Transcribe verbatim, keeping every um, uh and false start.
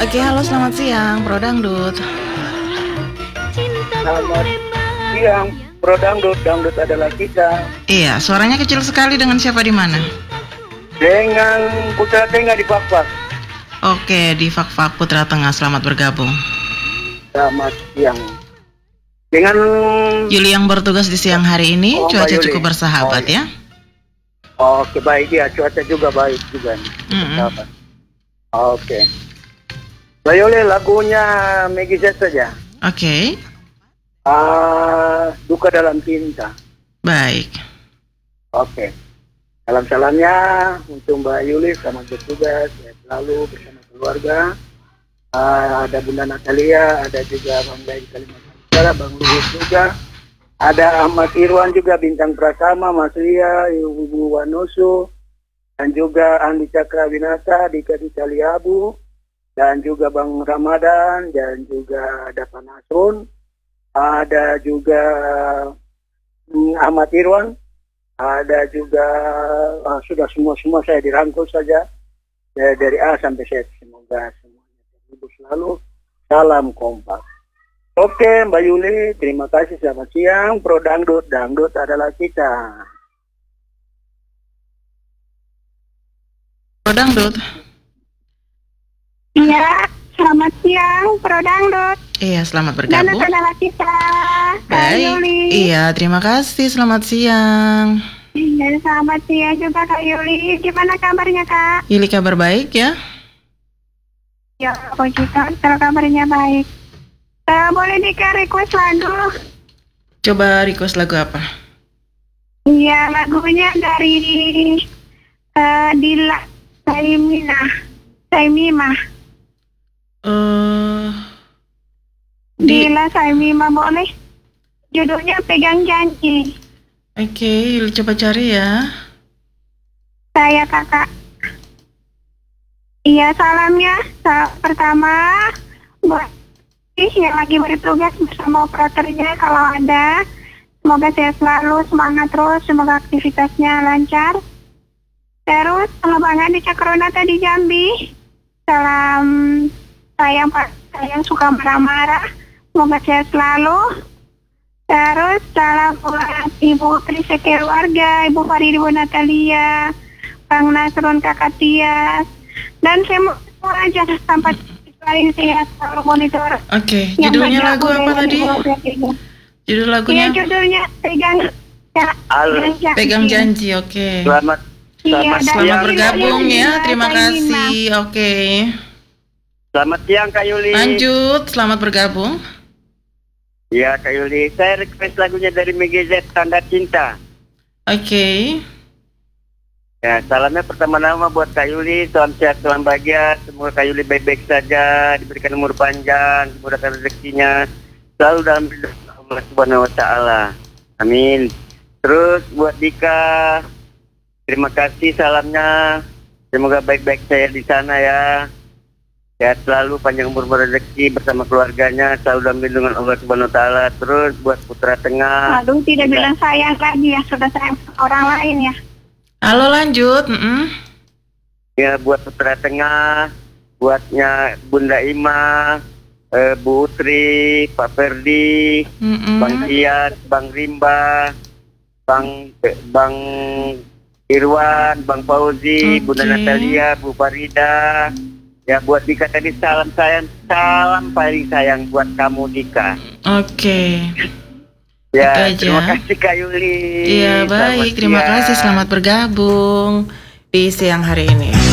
Oke, halo selamat siang, Bro Dangdut. Selamat siang, Bro Dangdut. Dangdut adalah kita. Iya, suaranya kecil sekali. Dengan siapa di mana? Dengan Putra Tengah di Fakfak. Oke, di Fakfak Putra Tengah. Selamat bergabung. Selamat siang. Dengan Yuli yang bertugas di siang hari ini. Oh, Cuaca Mbak Yuli. cukup bersahabat Oh, iya. ya. Oke, baik ya. Cuaca juga baik juga nih. Mm-mm. Sahabat. Oke. Mbak Yuli, lagunya Meggy Z saja. Oke, Ah, Duka Dalam Cinta. baik. Oke. Salam-salamnya untuk Mbak Yuli, selamat bertugas, sehat selalu bersama keluarga. Ah, ada Bunda Natalia, ada juga Bang Day di Kalimantan Utara, Bang Luhut juga. Ada Ahmad Irwan juga, Bintang Pratama, Mas Ria, Ibu Wanusu, dan juga Andi Cakrawinata, Dika di Caliabu, dan juga Bang Ramadan, dan juga ada Pak Nasrun, ada juga hmm, Ahmad Irwan, ada juga ah, sudah semua-semua saya dirangkul saja dari, dari A sampai Z. Semoga semuanya terhibur selalu. Salam kompak. Oke Mbak Yuli, terima kasih, selamat siang. Pro Dangdut, Dangdut adalah kita. Bro Dangdut. Iya, selamat siang, Pro Dangdut. Iya, selamat Dan bergabung. adalah kita, Kak Baik. Yuli. Iya, terima kasih. Selamat siang. Dan selamat siang juga Kak Yuli. Gimana kabarnya Kak? Yuli kabar baik ya? Ya, aku juga kalau kabarnya baik. Eh, boleh Dika request lagu? Coba request lagu apa? Iya, lagunya dari eh, Dila Saimina. Saimimah. Eh, di Dila Saimimah boleh? Judulnya Pegang Janji. Oke, Yuli coba cari ya. Saya kakak. Iya, salamnya sa- pertama buat yang lagi bertugas bersama operatornya kalau ada. Semoga sehat selalu, semangat terus, semoga aktivitasnya lancar. Terus kalau Bang Andi Cakronata di Jambi, salam sayang Pak, sayang suka marah-marah, semoga sehat selalu. Terus salam buat Ibu Trisha keluarga, Ibu Faridi, Ibu Natalia, Bang Nasrun, Kakak Tias, dan semua aja sampai lain sehat selalu monitor. Oke, Yang judulnya bergerak lagu apa budaya tadi? di Bawah Tiga. Judul Iya, lagunya judulnya pegang ya, Halo. pegang janji. Pegang Janji. Oke. Selamat Iya, Selamat dan Selamat siang. bergabung Iya, ya. iya, Terima saya kasih. Oke. Selamat siang Kak Yuli. Lanjut, selamat bergabung. Ya Kak Yuli, saya request lagunya dari Meggy Z, Tanda Cinta. Oke. Ya, salamnya pertama-tama buat Kak Yuli, salam sehat, salam bahagia, semoga Kak Yuli baik-baik saja, diberikan umur panjang, dimudahkan rezekinya, selalu dalam hidup Allah Subhanahu Wa Taala. Amin. Terus buat Dika, terima kasih salamnya, semoga baik-baik saya di sana ya, sehat selalu, panjang umur berrezeki bersama keluarganya, selalu dalam lindungan Allah Subhanahu Wa Taala. Terus buat Putra Tengah. Aduh, tidak Juga- bilang sayang lagi ya, sudah sayang sama orang lain ya. Halo, lanjut. Mm-mm. Ya buat Putra Tengah, buatnya Bunda Ima, eh, Bu Utri, Pak Ferdi, Mm-mm. Bang Tias, Bang Rimba, Bang eh, Bang Irwan, Bang Fauzi, Oke. Bunda Natalia, Bu Farida. Ya buat Dika tadi salam sayang, salam paling sayang buat kamu Dika. Oke. Ya Itu aja. terima kasih Kak Yuli. Iya, Selamat baik. Terima siang. kasih. Selamat bergabung di siang hari ini.